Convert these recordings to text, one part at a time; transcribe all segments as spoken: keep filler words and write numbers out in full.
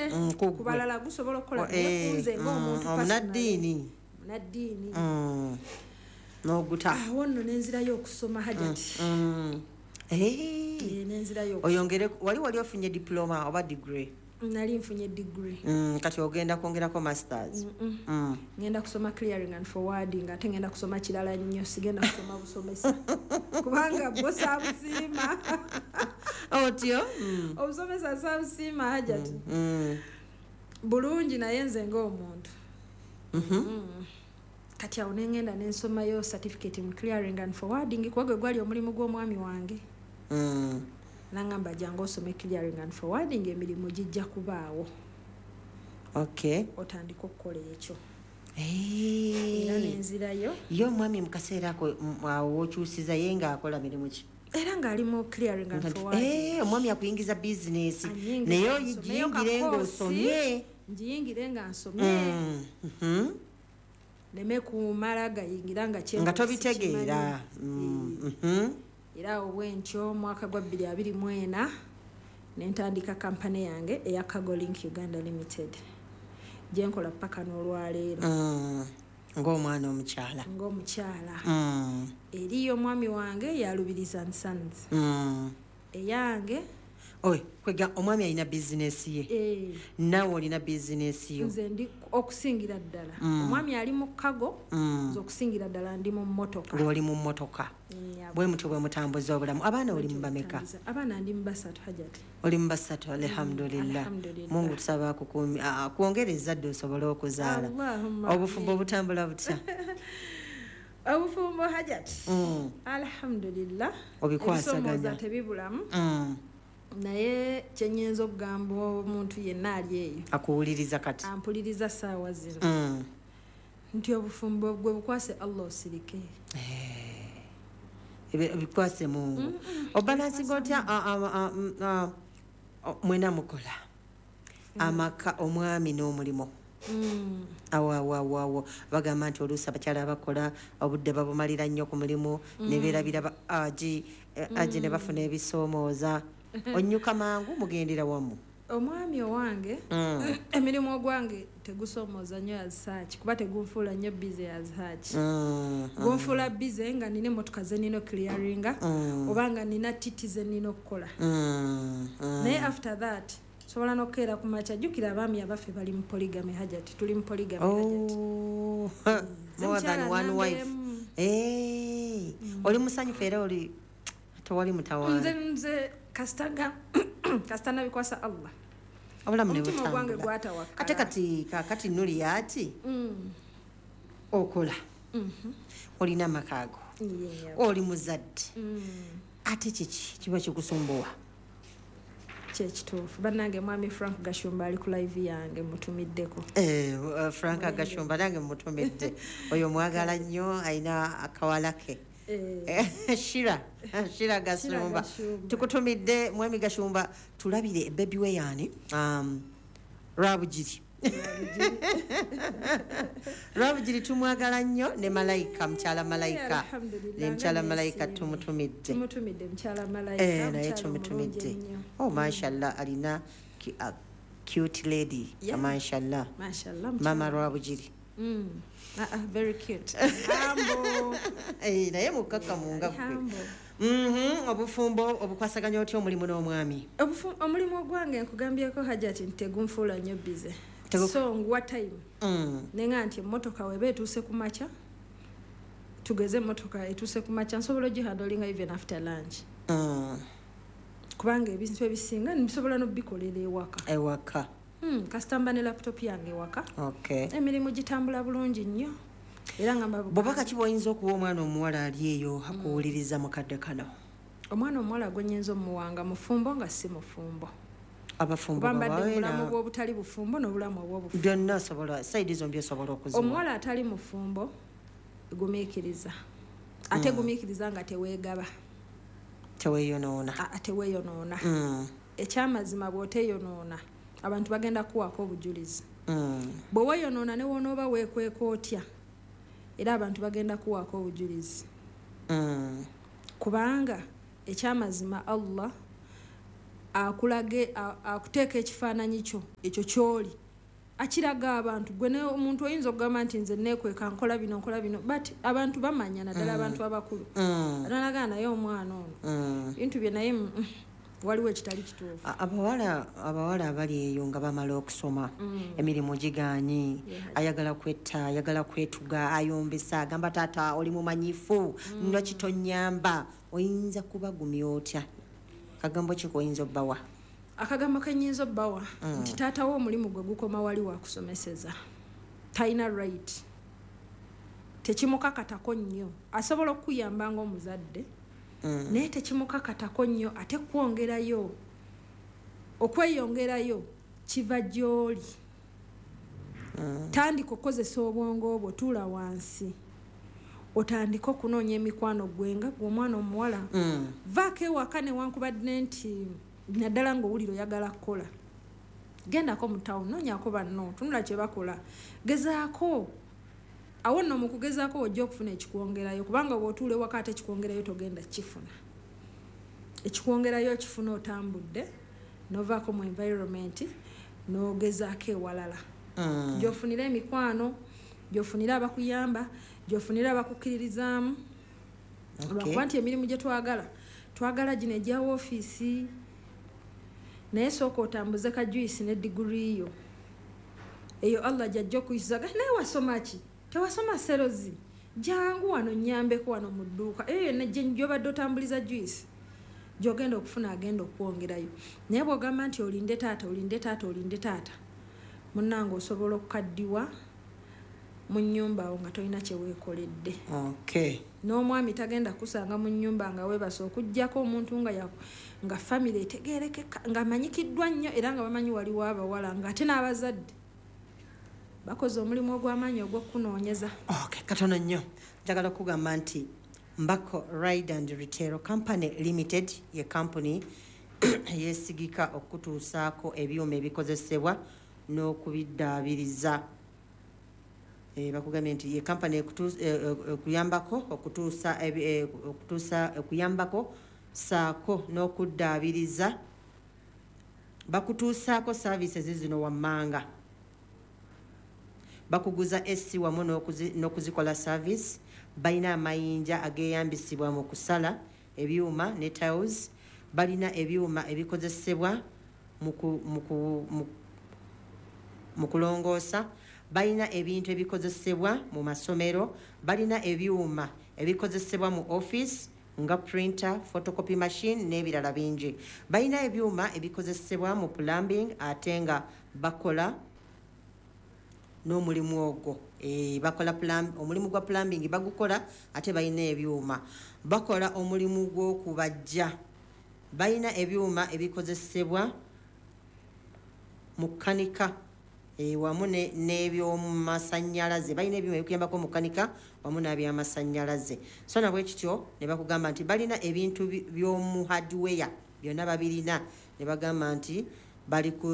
kubalala gusobola okukola naye kunze ng'omuntu omunaddiini munaddiini n'oguta awo nno n'enzirayo okusoma Hajati n'enzirayo oyongere wali wali ofunye diploma oba degree nali nfunye degree kati ogenda kwongerako masters ngenda kusoma clearing and forwarding ate ngenda kusoma kirala nnyo sigenda kusoma busomesa kubanga bwo saabusiima otyo obusomesa saabusiima Hajati bulungi naye nze ng'omuntu kati awo nengenda nensomayo certificate mu clearing and forwarding kuba gwe gwali omulimu gw'omwami wange nangamba jangu osome clearing and forwarding emirimu gijja kubaawo okay otandika okukola ekyo era nenzirayo yo omwami mu kaseera ako awo okyusiza ye ng'akola mirimu ki era ng'ali mu clearing and forwarding omwami akuyingiza bizinesi naye oyingire ng'osomye njiyingire nga nsomye neme kumala gayingira nga nga tobitegeera era obwentyo mwaka gwa bbiri abiri mu ena nentandika kampani yange eya Cargo Link Uganda Limited gyenkola paka n'olwaleero ng'omwana omukyala ng'omukyala eriyo omwami wange yalubiriza Sons eyange oye kwega omwami alina bizinesi ye nawe olina bizinesi yo nze ndi okusingira ddala omwami ali mu kago nze okusingira ddala ndi mu mmotoka lwoli mu mmotoka bwe mutyo bwe mutambuza obulamu abaana oli mu bameka abaana ndi mu basatu Hajati oli mu basatu alhamdulillah Mungu tusaba kuongereza ddala osobole okuzaala obufumbo obutambula butya obufumbo Hajati alhamdulillah obikwasaganya tebibulamu naye kyennyinza okugamba omuntu yenna ali eyo akuwuliriza kati ampuliriza saawa zino nti obufumbo gwe bukwase Allah osirike bikwase Mungu obalansinga otya mwena mukola amaka omwami n'omulimo awo awo awo awo bagamba nti oluusi abakyala bakola obudde babumalira nnyo ku mulimu ne beerabira aji aji ne bafuna ebisoomooza onyuka mangu mugendera wamu omwami owange emirimu ogwange tegusoomooza nnyo yazisaaki kuba tegunfuula nnyo bize yazisaaki gunfuula bize nga nina emmotoka ze nina clearinga oba nga nina titi ze nina okukola naye after that sobola n'okukeera ku makya jjukira abaami abaffe bali mu polygamy Hajati tuli mu polygamy more than one wife oli musanyufu era oli tewali mutawaana nze nze kasitanga kasitana bikwasa Allah obulamu ne omutima gwange gwatawakkala ate kati kakati nuli ati okola olina amakaago oli muzadde ate kiki kiba kikusumbuwa kyekituufu bannange mwami Frank Gashumba ali ku live yange mutumiddeko Frank Gashumba nange mutumidde oyo mwagala nnyo alina akawala ke Shira Shira Gashumba tukutumidde mwami Gashumba tulabire baby we yani um Rabujiri Rabujiri tumwagala nnyo ne Malaika mchala Malaika ne mchala Malaika tumutumidde tumutumidde mchala Malaika eh naye tumutumidde oh mashallah alina cute lady mashallah mashallah mama Rabujiri mm Uh, uh, very cute. Humble. Eh naye mukaka munga kwe. Mhm obufumbo obukwasaganya otyo omulimu n'omwami. Obufumbo omulimu gwange nkugambyeko Hajati ntegunfuula nnyo bize. So ngwa time. Mm. Nenga nti emmotoka webe etuuse ku makya. Tugeze emmotoka etuuse ku makya nsobola ogihandolinga even after lunch. Mm. Kubanga ebintu ebisinga nsobola n'obikolera ewaka. Ewaka. Hmm, kasitamba ne laptop yange waka. Okay. Emirimu gitambula bulungi nnyo. Era ngamba bobaka kiboyinza okuwa omwana omuwala ali eyo akuwuliriza mukadde kano. Omwana omuwala gwennyinza omuwanga mufumbo nga si mufumbo. Abafumbo bambadde bulamu bw'obutali bufumbo n'obulamu obw'obufumbo. Byonna asobola side zombi asobola okuziwa. Omuwala atali mufumbo gumiikiriza. Ate mm. gumiikiriza nga teweegaba. Teweeyonoona. Ate weeyonoona. Mm. Ekyamazima bw'oteeyonoona. Abantu bagenda kuwako obujulizi. Mm. Bwe weeyonoona ne wonooba weekweka otya. Era abantu bagenda kuwako obujulizi. Mm. Kubanga ekyamazima Allah akulage akuteeka ekifaananyi kyo ekyo kyoli akiraga abantu gwe ne omuntu oyinza okugamba nti nze neekweka nkola bino nkola bino but abantu bamanya naddala mm. abantu abakulu mm. atanaga naye omwana ono mm. bintu bye naye waliwo ekitali kituufu abawala abawala abali eyo nga bamala okusoma mm. emirimu giganyi yeah. ayagala kwetta ayagala kwetuga ayombesa agamba taata oli mumanyifu mm. nnyo kitonyamba oyinza kubagumya otya kagambo kikoyinza obbawa akagambo kenyinza obbawa mm. nti taata wo omulimu gwe gukoma wali wakusomeseza talina right tekimukakatako nnyo asobola okuyamba ng'omuzadde mm. naye tekimukakatako nnyo ate kwongerayo okweyongerayo kiva gy'oli mm. tandika okukozesa obwongo obwo tuula wansi otandika okunoonya emikwano gwenga gw'omwana omuwala mm. vaako ewaka newankubadde nti naddala ng'owulira oyagala kukola gendako mu tawuni noonyako banno tunula kye bakola gezaako awo nno mu kugezaako ojja okufuna ekikwongerayo kubanga bw'otuula ewaka ate ekikwongerayo togenda kifuna ekikwongerayo kifuna otambudde novaako mu environment n'ogezaako ewalala mm. gy'ofunira emikwano gy'ofunira abakuyamba gy'ofunira abakukkiririzaamu okay. lwakuba nti emirimu gye twagala twagala gino egya woofiisi naye sooka otambuze ka juice ne diguri yo eyo Allah jajja okuyisizaga naye wasoma ki tewasoma serozi jangu wano nyambeko wano mu dduuka eyo yonna gy'obadde otambuliza juice gy'ogenda okufuna agenda okwongerayo naye bw'ogamba nti olinde taata olinde taata olinde taata munnange osobola okukaddiwa mu nnyumba awo nga tolina kye weekoledde okay. n'omwami tagenda kusanga mu nnyumba nga weebasa okuggyako omuntu nga yaku nga famire etegeerekeka nga amanyikiddwa nnyo era nga bamanyi waliwo abawala ng'ate n'abazadde bakoze omulimu ogw'amaanyi ogw'okunoonyeza okay. katono nnyo njagala okugamba nti Mbako Ride and Retail Company Limited ye company yeesigika okutuusaako ebyuma ebikozesebwa n'okubiddaabiriza e, bakugambye nti ye company ekuyambako okutuusa okutuusa okuyambako saako n'okuddaabiriza bakutuusaako services zino wammanga bakuguza esi wamu n'okuzikola service balina amayinja ageeyambisibwa mu kusala ebyuma ne tiles balina ebyuma ebikozesebwa mu kulongoosa balina ebintu ebikozesebwa mu masomero balina ebyuma ebikozesebwa mu office nga printer photocopy machine n'ebirala bingi balina ebyuma ebikozesebwa mu plumbing ate nga bakola n'omulimu ogwo e, bakola plum, omulimu gwa plumbing bagukola ate balina ebyuma bakola omulimu gw'okubajja balina ebyuma ebikozesebwa mu kanika e, wamu n'ebyomumasannyalaze balina ebyuma ebikuyambako mu kanika wamu n'ebyamasannyalaze so nabwe kityo ne bakugamba nti balina ebintu by'omu hardware byonna babirina ne bagamba nti bali ku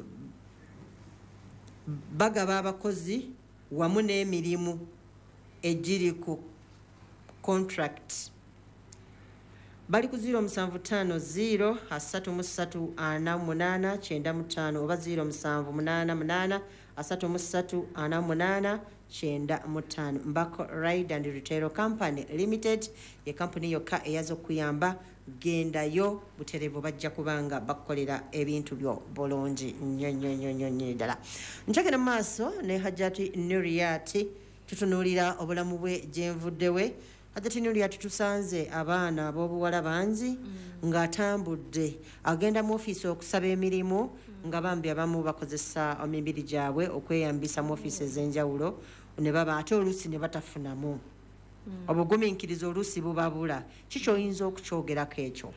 bagaba abakozi wamu n'emirimu egiri ku contract bali ku zero musanvu ttaano zero asatu mu ssatu ana munaana kyenda mu ttaano oba zero musanvu munaana munaana asatu mu ssatu ana munaana kyenda mu ttaano Mbako Ride and Retail Company Limited ye company yokka eyaza okuyamba gendayo buterevu bajja kubanga bakolera ebintu byo bulungi nnyo nnyo nnyo nnyo nnyo ddala nkyagenda mu maaso ne Hajjati Nuriyati tutunuulira obulamu bwe gyenvuddewe Hajjati Nuriyati tusanze abaana ab'obuwala bangi mm. ng'atambudde agenda mu ofiisi okusaba emirimu mm. nga bambi abamu bakozesa emibiri gyabwe okweyambisa mu ofiisi ez'enjawulo ne baba ate oluusi ne batafunamu Mm. obugumiikirizo oluusi bubabula kikyoyinza okukyogerako ekyo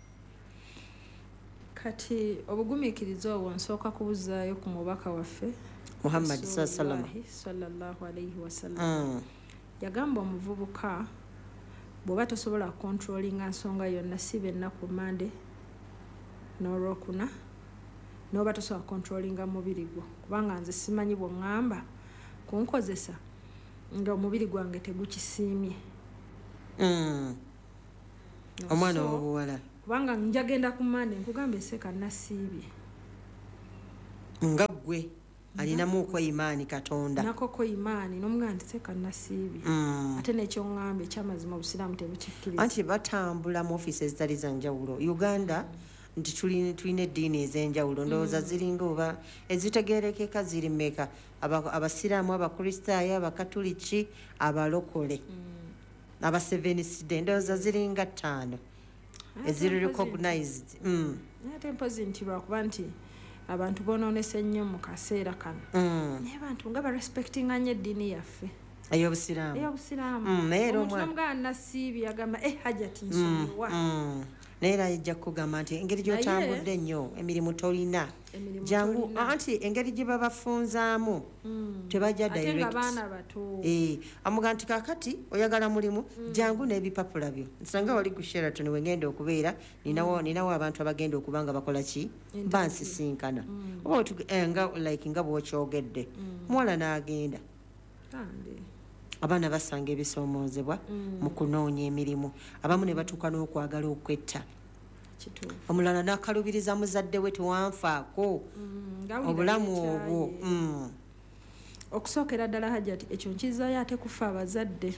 kati obugumiikirizo obwo nsooka kubuzaayo ku mubaka waffe Muhammad sallallahu alaihi wasallam mm. yagamba omuvubuka bw'oba tosobola controllinga nsonga yonna si bennaku Mande n'Olwokuna n'oba tosobola controllinga mubiri gwo kubanga nze simanyi bw'oŋŋamba kunkozesa nga omubiri gwange tegukisiimye mm. omwana w'obuwala kubanga njagenda ku Monday nkugambe seka nasiibye nga gwe alinamu ko imaani Katonda nakoko imaani n'omuganda seka nasiibye ate n'ekyo ngambye ekyamazima obusiraamu tebukikkiriza anti batambula mu office ezitali za njawulo Uganda nti tulina eddiini ez'enjawulo ndowooza ziringa oba ezitegeerekeka ziri mmeka abasiraamu abakristaayo abakatuliki abalokole aba Seventh Day ndowooza ziringa ttaano eziri recognized ate mpozi nti lwakuba nti abantu bonoonese nnyo mu kaseera kano naye abantu nga barespectinga nnyo eddiini yaffe ey'obusiraamu ey'obusiraamu naye era omuntu n'omuganda nasiibi agamba eh hajati nsonyiwa naye era ajja kukugamba nti engeri gy'otambudde ennyo emirimu tolina jangu anti engeri gye babafunzaamu tebajja direct amuga nti kakati oyagala mulimu jangu n'ebipapula byo nsanga wali ku Sheraton wengenda okubeera ninawo abantu abagenda okuba nga bakola ki bansisinkana oba nga like nga bw'okyogedde muwala n'agenda abaana basanga ebisoomozebwa mu kunoonya emirimu abamu ne batuuka n'okwagala okwetta omulala n'akalubiriza muzadde we tewanfaako obulamu obwo okusookera ddala hajati ekyo nkizaayo ate kufa abazadde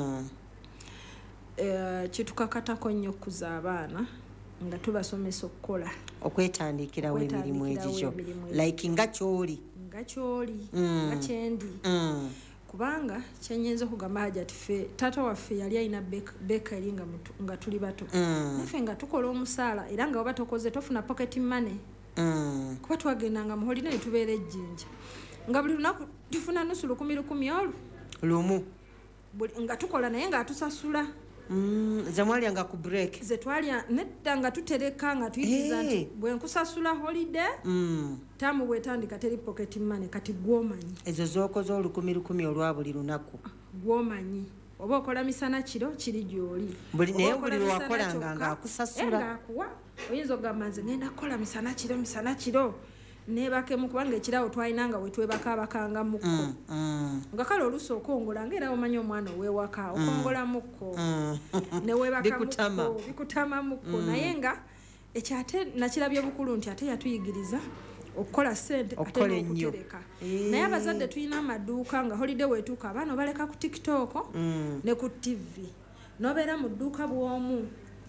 kitukakatako nnyo okuza abaana nga tubasomesa okukola okwetandikirawo emirimu egigyo like nga kyoli nga kyoli nga kyendi kubanga kyenyenza okugamba hajati ffe taata waffe yali alina bakery nga tuli bato naffe nga tukola omusaala era nga oba tokoze tofuna pocket money kuba twagendanga mu holiday ne tubeera ejjinja nga buli lunaku tufuna nusu lukumi lukumi olu lumu nga tukola naye nga atusasula ze mwalyanga ku break ze twalya nedda nga tutereka nga tuyitiza nti bwe nkusasula holiday tamu bwetandika teri pocket money kati gwomanyi ezo zookoze olukumi lukumi olwa buli lunaku gwomanyi oba okola misana kiro kiri gy'oli naye buli lwakolanga nga akusasula akuwa oyinza okugamba nze ngenda kukola misana kiro misana kiro nebakemu kubanga ekirawo twalina nga wetwebaka abakanga mukko nga kale oluusi okongola ngaera omanyi omwana owewaka okongola mukko newebaka bikutama mukko naye nga ekyo ate nakirabye bukulu nti ate yatuyigiriza okukola ssente ate n'okutereka naye abazadde tulina amaduuka nga holiday wetuuka abaana obaleka ku tiktok ne ku tv nobeera mu dduuka bw'omu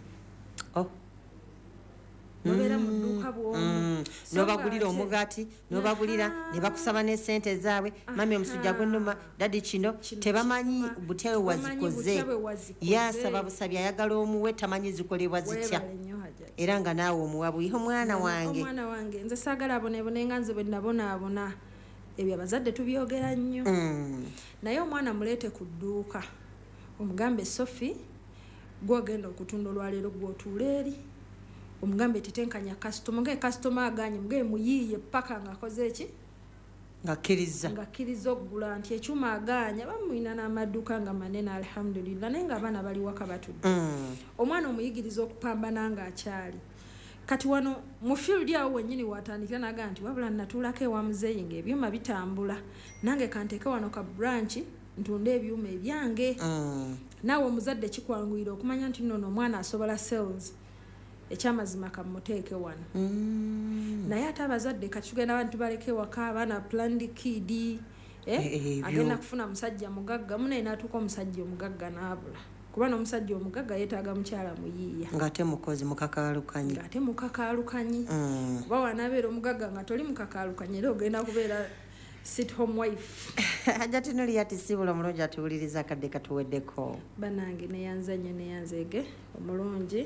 nobeera mu dduuka bw'omu nobagulira omugati nobagulira ne bakusaba n'essente zaabwe mami omusujja gw'ennuma dadi kino tebamanyi butyawe wazikoze yasaba busabi ayagala omuwe tamanyi zikolebwa zitya era nga naawe omuwa buyiha omwana wange omwana wange nze saagala abonebone nga nze bwe nabonaabona ebyo abazadde tubyogera nnyo naye omwana muleete ku dduuka omugambe Sophie gwogenda okutunda olwaleero gw'otuula eri omugambe tetenkanya kasitoma nga kasitoma aganye mugaye muyiiye paka nga akoze eki ngakkiriza ngakkiriza okugula nti ekyuma aganya bamuyina n'amaduuka nga manene alhamdulillah naye nga abaana bali waka batudde omwana omuyigiriza okupambana nga akyali kati wano mu field awo wennyini watandikira naga nti wabula natuulako ewa muzeeyi nga ebyuma bitambula nange kanteeke wano ka branch ntunda ebyuma ebyange naawe omuzadde kikwanguyira okumanya nti nno omwana asobola sales ekyamazima kamuteeke wano naye ate abazadde kati tugenda abantu baleke waka abaana planned kid agenda kufuna musajja mugagga munaye natuuka omusajja omugagga n'abula kuba n'omusajja omugagga yeetaaga mukyala muyiiya ng'ate mukozi mukakaalukanyi ng'ate mukakaalukanyi kuba wanaabeera omugagga nga toli mukakaalukanyi era ogenda kubeera sit home wife hajati noliyati sibula omulungi atuwuliriza akadde katuweddeko banange neyanza nnyo neyanzeege omulungi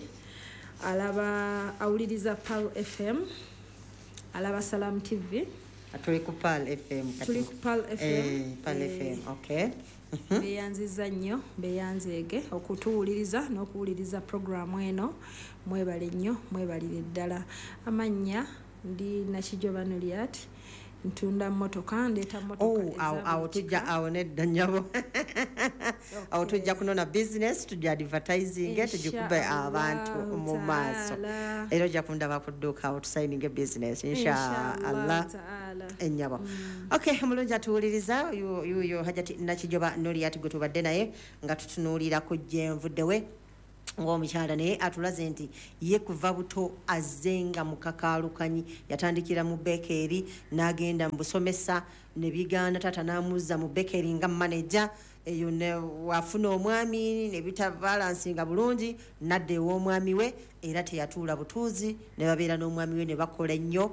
alaba awuliriza Pal F M alaba Salam T V tuli ku Pal F M tuli ku Pal F M eh Pal F M okay beyanziza nnyo beyanzeege okutuwuliriza n'okuwuliriza programu eno mwebale nnyo mwebalire ddala amannya ndi Nakijoba Noliat ntunda motoka ndeeta motoka oh awo awo tujja awo nedda nyabo awo tujja kunona business tujja advertising tujikube abantu mu maaso era ojja kundaba ku dduuka awo tusayininge business inshallah enyabo okay mulungi atuwuliriza yuyo hajati Nakijoba Noliat gwe tubadde naye nga tutunuulira ku gyenvuddewe ng'omukyala naye atulaze nti ye kuva buto azenga mu kakaalukanyi yatandikira mu bekeeri n'agenda mu busomesa ne bigaana taata n'amuzza mu bekeeri nga manager eyo ne wafuna omwami ne bitabalansinga bulungi nadda ew'omwami we era teyatuula butuuzi ne babeera n'omwami we ne bakola ennyo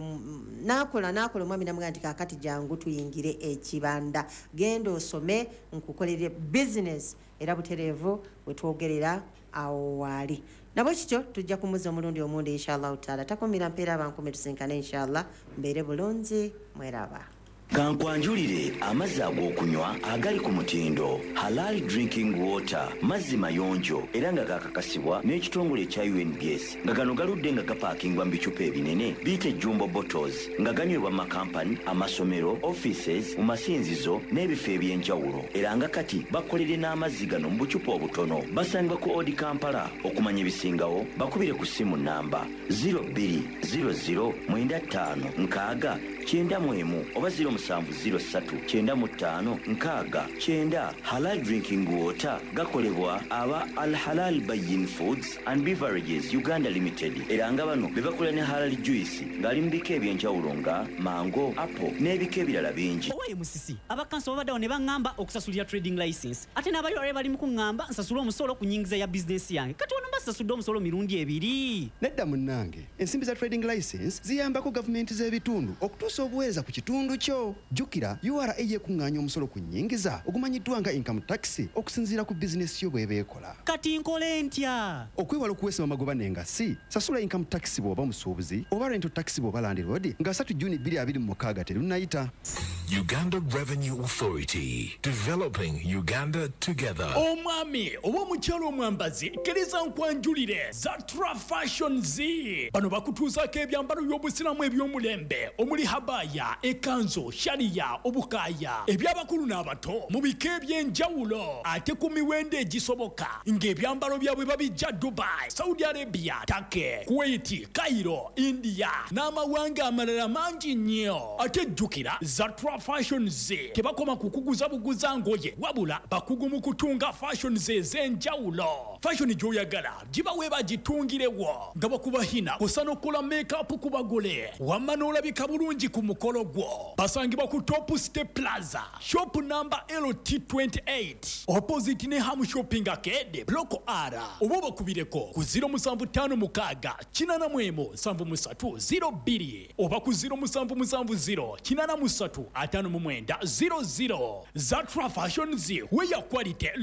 n'akola n'akola omwami namugamba nti kaakati jangu tuyingire ekibanda genda osome nkukolere business era butereevu we twogerera awo waali nabwe kityo tujja kumuza omulundi omundi inshallah taala takumira mpeera abankume tusinkane inshallah mbeere bulungi mweraba kankwanjulire amazzi ag'okunywa agali ku mutindo halal drinking water mazzi mayonjo era nga gakakasibwa n'ekitongole ekya U N B S nga gano galudde nga gapaakingwa mu bicupa ebinene biyite jumbo bottles nga ganywebwa mu makampani amasomero offices mu masinzizo n'ebifo eby'enjawulo era nga kati bakolere n'amazzi gano mu bucupa obutono basangibwa ku odi kampala okumanya ebisingawo bakubire ku ssimu namba zero two zero zero nine five nkaaga kyenda mu emu oba zero musanvu zero ssatu kyenda mu ttaano nkaaga kyenda. Halal drinking water gakolebwa aba Al Halal Bayin Foods and Beverages Uganda Limited era nga bano be bakola ne halal juice ng'ali mu bika eby'enjawulo nga mango, apple n'ebika ebirala bingi. Owaye musisi abakanso babaddawo ne baŋŋamba okusasulira trading license ate n'abali wali bali mu kuŋŋamba nsasula omusolo ku nnyingiza ya bizinesi yange kati ono mbasasudde omusolo mirundi ebiri. Nedda munnange ensimbi za trading license ziyambako gavumenti z'ebitundu okutuusa obuweereza ku kitundu kyo. Jjukira U R A yekuŋŋaanya omusolo ku nnyingiza ogumanyiddwa nga income tax okusinziira ku bizinesi yo bw'eba ekola. Kati nkole ntya? Okwewala okuweesa amagoba n'engassi sasula income tax bw'oba musuubuzi oba rental tax bw'oba landlord nga three June twenty twenty-six terunnayita. Uganda Revenue Authority, developing Uganda together. Omwami oba omukyalo omwambazi kkiriza nkwanjulire Zatra Fashion Z bano bakutuuzaako ebyambalo by'obusiramu eby'omulembe omuli habaya ekanzo shariya obukaya ebyabakulu n'abato mu bika eby'enjawulo ate ku miwendo egisoboka ng'ebyambalo byabwe babijja Dubai, Saudi Arabia, Turkey, Kuwait, Cairo, India n'amawanga amalala mangi nnyo. Ate jjukira Zatra Fashion Z tebakoma kukuguza buguza ngoye wabula bakugu mu kutunga fashion Z ez'enjawulo. Fashion gy'oyagala giba weeba gitungirewo nga bakubahina kusa n'okola make-up ku bagole wamma n'olabika bulungi ku mukolo gwo. Basangibwa ku Top Step Plaza shop number L T twenty-eight opposite ne Ham Shopping Arcade block R oba bakubireko ku zero seven five six kinana mwemu seven three zero two oba ku zero seven seven zero kinana three five nine zero zero. Zatra Fashion Z where your quality